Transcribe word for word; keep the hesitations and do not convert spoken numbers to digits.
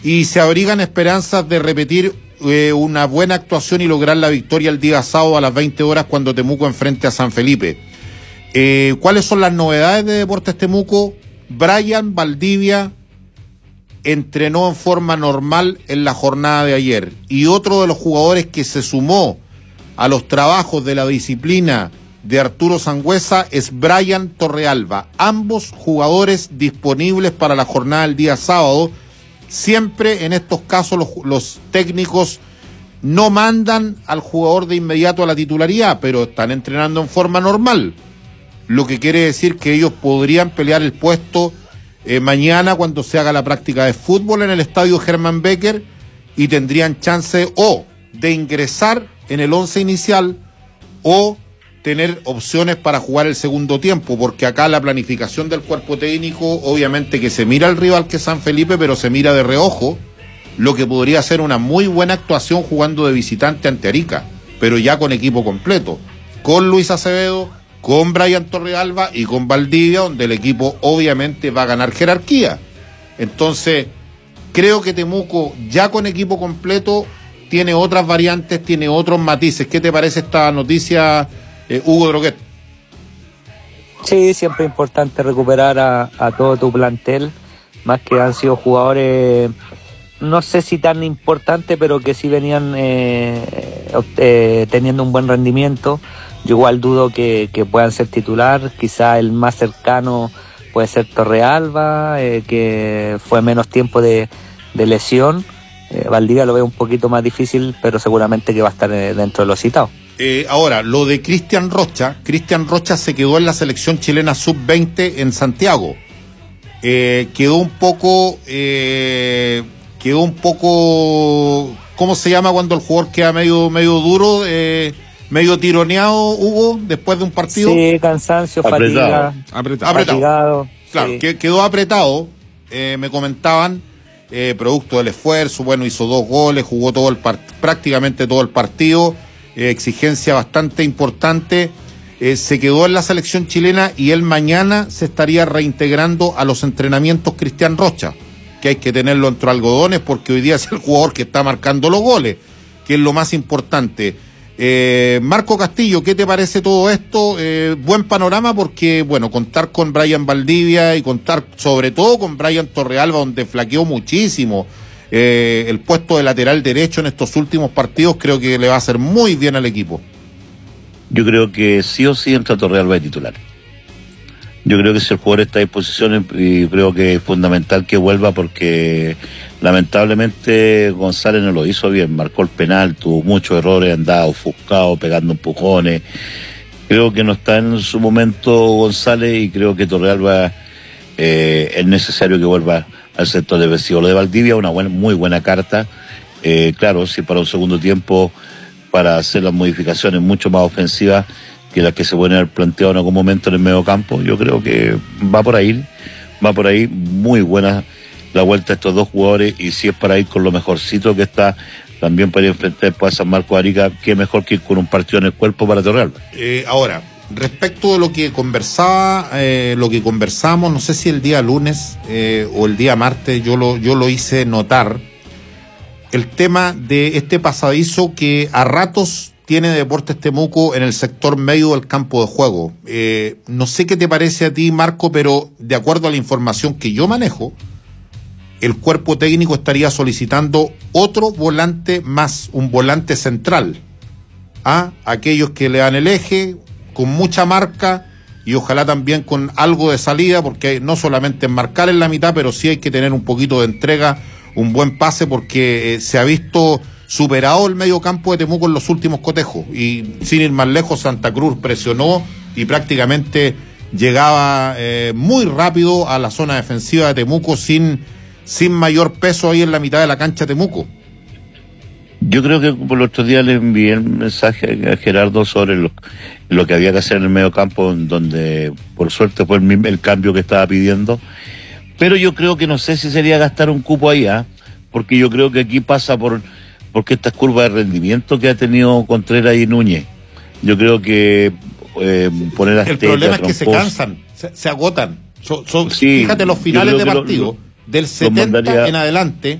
y se abrigan esperanzas de repetir eh, una buena actuación y lograr la victoria el día sábado a las veinte horas cuando Temuco enfrente a San Felipe. Eh, ¿Cuáles son las novedades de Deportes Temuco? Brian Valdivia entrenó en forma normal en la jornada de ayer, y otro de los jugadores que se sumó a los trabajos de la disciplina de Arturo Sangüesa es Brian Torrealba. Ambos jugadores disponibles para la jornada del día sábado. Siempre en estos casos los, los técnicos no mandan al jugador de inmediato a la titularidad, pero están entrenando en forma normal, lo que quiere decir que ellos podrían pelear el puesto Eh, mañana cuando se haga la práctica de fútbol en el estadio Germán Becker, y tendrían chance o de ingresar en el once inicial o tener opciones para jugar el segundo tiempo, porque acá la planificación del cuerpo técnico obviamente que se mira al rival que es San Felipe, pero se mira de reojo lo que podría ser una muy buena actuación jugando de visitante ante Arica, pero ya con equipo completo, con Luis Acevedo, con Brian Torrealba y con Valdivia, donde el equipo obviamente va a ganar jerarquía. Entonces, creo que Temuco, ya con equipo completo, tiene otras variantes, tiene otros matices. ¿Qué te parece esta noticia, eh, Hugo Droguet? Sí, siempre es importante recuperar a, a todo tu plantel, más que han sido jugadores, no sé si tan importantes, pero que sí venían eh, eh, teniendo un buen rendimiento. Yo igual dudo que, que puedan ser titular, quizá el más cercano puede ser Torrealba, eh, que fue menos tiempo de, de lesión. Eh, Valdivia lo veo un poquito más difícil, pero seguramente que va a estar eh, dentro de los citados. Eh, ahora, lo de Cristian Rocha, Cristian Rocha se quedó en la selección chilena sub veinte en Santiago. Eh, quedó un poco, eh, quedó un poco, ¿cómo se llama cuando el jugador queda medio, medio duro? Eh, medio tironeado, Hugo, después de un partido. Sí, cansancio, apretado. fatiga. Apretado. Fatigado, claro, sí. que, quedó apretado, eh, me comentaban, eh, producto del esfuerzo, bueno, hizo dos goles, jugó todo el part- prácticamente todo el partido, eh, exigencia bastante importante, eh, se quedó en la selección chilena y él mañana se estaría reintegrando a los entrenamientos Cristian Rocha, que hay que tenerlo entre algodones porque hoy día es el jugador que está marcando los goles, que es lo más importante. Eh, Marco Castillo, ¿qué te parece todo esto? Eh, buen panorama porque, bueno, contar con Brian Valdivia y contar sobre todo con Brian Torrealba, donde flaqueó muchísimo eh, el puesto de lateral derecho en estos últimos partidos, creo que le va a hacer muy bien al equipo. Yo creo que sí o sí entra Torrealba de titular. Yo creo que si el jugador está a disposición, y creo que es fundamental que vuelva porque lamentablemente González no lo hizo bien, marcó el penal, tuvo muchos errores, andaba ofuscado, pegando empujones. Creo que no está en su momento González y creo que Torrealba eh, es necesario que vuelva al sector defensivo. Lo de Valdivia, una buena, muy buena carta. Eh, claro, si para un segundo tiempo, para hacer las modificaciones mucho más ofensivas que las que se pueden haber planteado en algún momento en el medio campo, yo creo que va por ahí, va por ahí, muy buena la vuelta de estos dos jugadores, y si es para ir con lo mejorcito que está, también para ir enfrentar después a San Marcos Arica, qué mejor que ir con un partido en el cuerpo para Torrealba. Eh, ahora, respecto de lo que conversaba, eh, lo que conversamos, no sé si el día lunes eh, o el día martes, yo lo, yo lo hice notar, el tema de este pasadizo que a ratos tiene Deportes Temuco en el sector medio del campo de juego. Eh, no sé qué te parece a ti, Marco, pero de acuerdo a la información que yo manejo, el cuerpo técnico estaría solicitando otro volante más, un volante central, a aquellos que le dan el eje, con mucha marca y ojalá también con algo de salida, porque no solamente es marcar en la mitad, pero sí hay que tener un poquito de entrega, un buen pase, porque eh, se ha visto superado el medio campo de Temuco en los últimos cotejos, y sin ir más lejos, Santa Cruz presionó y prácticamente llegaba eh, muy rápido a la zona defensiva de Temuco sin, sin mayor peso ahí en la mitad de la cancha de Temuco. Yo creo que por los otros días le envié el mensaje a Gerardo sobre lo, lo que había que hacer en el medio campo, donde por suerte fue el, el cambio que estaba pidiendo, pero yo creo que no sé si sería gastar un cupo allá, porque yo creo que aquí pasa por porque estas curvas de rendimiento que ha tenido Contreras y Núñez, yo creo que eh, poner las el tetas, problema es que trompos, se cansan, se, se agotan. So, so, sí, fíjate los finales de lo, partido, lo, del setenta mandaría, en adelante,